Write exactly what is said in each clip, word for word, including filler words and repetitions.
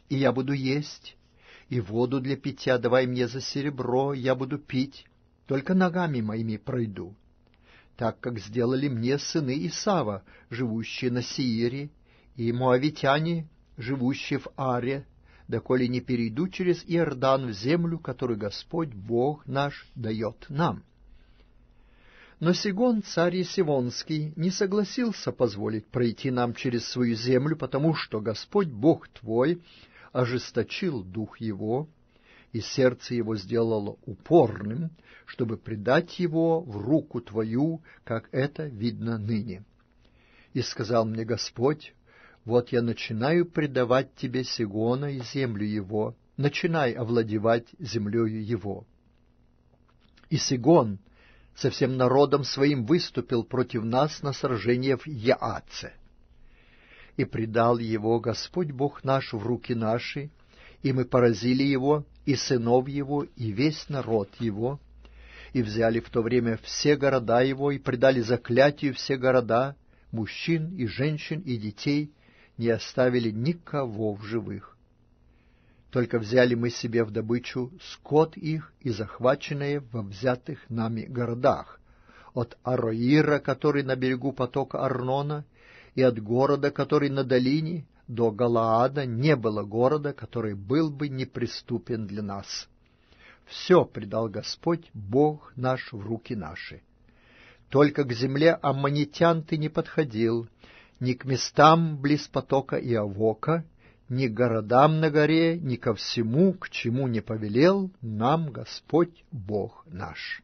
и я буду есть, и воду для питья давай мне за серебро, я буду пить, только ногами моими пройду, так как сделали мне сыны Исава, живущие на Сеире, и моавитяне, живущие в Аре, доколе не перейду через Иордан в землю, которую Господь Бог наш дает нам». Но Сигон, царь Есивонский, не согласился позволить пройти нам через свою землю, потому что Господь Бог твой ожесточил дух его, и сердце его сделало упорным, чтобы предать его в руку твою, как это видно ныне. И сказал мне Господь: вот я начинаю предавать тебе Сигона и землю его, начинай овладевать землею его. И Сигон со всем народом своим выступил против нас на сражение в Яаце. И предал его Господь Бог наш в руки наши, и мы поразили его, и сынов его, и весь народ его, и взяли в то время все города его, и предали заклятию все города, мужчин и женщин и детей, не оставили никого в живых. Только взяли мы себе в добычу скот их и захваченные во взятых нами городах, от Ароира, который на берегу потока Арнона, и от города, который на долине, до Галаада не было города, который был бы неприступен для нас. Все предал Господь Бог наш в руки наши. Только к земле аммонитян ты не подходил, ни к местам близ потока Иавока, ни к городам на горе, ни ко всему, к чему не повелел нам Господь Бог наш.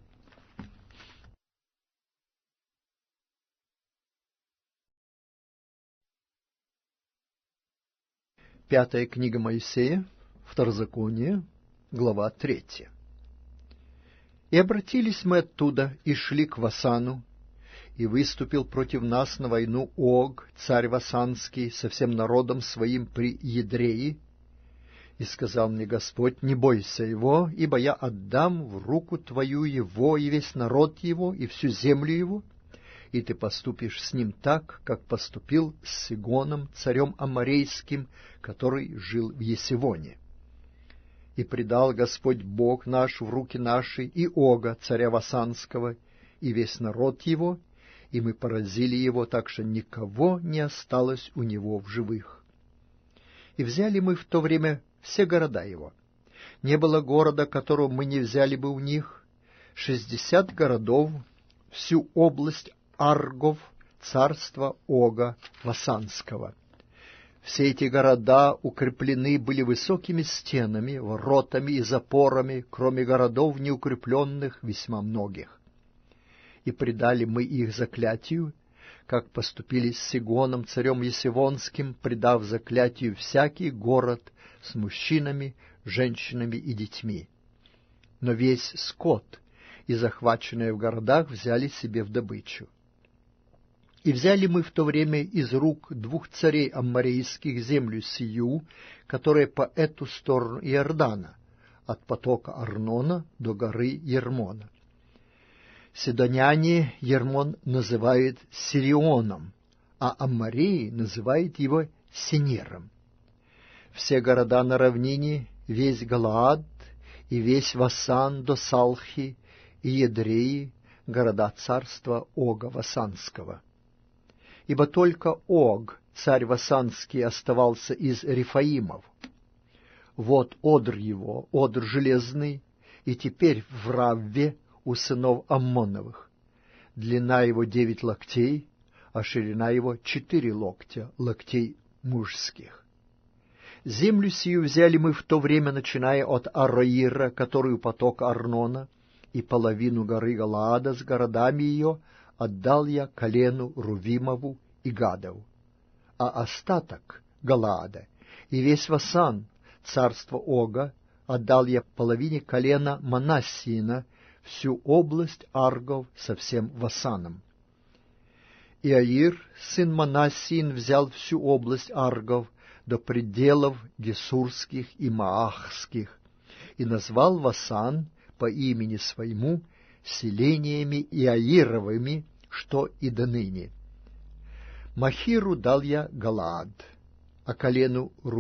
Пятая книга Моисея, Второзаконие, глава третья. «И обратились мы оттуда, и шли к Васану, и выступил против нас на войну Ог, царь Васанский, со всем народом своим при Едрее. И сказал мне Господь: не бойся его, ибо я отдам в руку твою его, и весь народ его, и всю землю его, и ты поступишь с ним так, как поступил с Сигоном, царем Аморейским, который жил в Есивоне. И предал Господь Бог наш в руки наши и Ога, царя Васанского, и весь народ его, и мы поразили его, так что никого не осталось у него в живых. И взяли мы в то время все города его. Не было города, которого мы не взяли бы у них, шестьдесят городов, всю область Аргов, царства Ога Васанского. Все эти города укреплены были высокими стенами, воротами и запорами, кроме городов неукрепленных весьма многих. И предали мы их заклятию, как поступили с Сигоном, царем Есивонским, предав заклятию всякий город с мужчинами, женщинами и детьми. Но весь скот и захваченные в городах взяли себе в добычу. И взяли мы в то время из рук двух царей амморейских землю сию, которая по эту сторону Иордана, от потока Арнона до горы Ермона. Сидоняне Ермон называют Сирионом, а аммореи называют его Синером. Все города на равнине, весь Галаад и весь Васан до Салхи и Едреи, города царства Ога Васанского. Ибо только Ог, царь Васанский, оставался из Рефаимов. Вот одр его, одр железный, и теперь в Равве у сынов Аммоновых. Длина его девять локтей, а ширина его четыре локтя, локтей мужских. Землю сию взяли мы в то время, начиная от Ароира, который у потока Арнона, и половину горы Галаада с городами ее отдал я колену Рувимову и Гадову, а остаток Галаада и весь Васан, царство Ога, отдал я половине колена Манассиина, всю область Аргов со всем Васаном. И Аир, сын Манассиин, взял всю область Аргов до пределов Гесурских и Маахских, и назвал Васан по имени своему селениями Иаировыми, что и до ныне. Махиру дал я Галаад, а колену